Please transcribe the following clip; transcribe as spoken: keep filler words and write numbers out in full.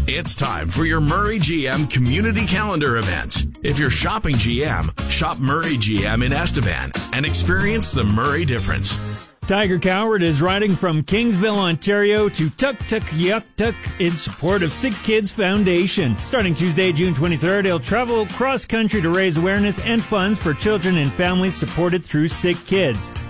It's time for your Murray G M Community Calendar event. If you're shopping G M, shop Murray G M in Estevan and experience the Murray difference. Tiger Coward is riding from Kingsville, Ontario to Tuktoyaktuk in support of Sick Kids Foundation. Starting Tuesday, June twenty-third, he'll travel cross-country to raise awareness and funds for children and families supported through Sick Kids.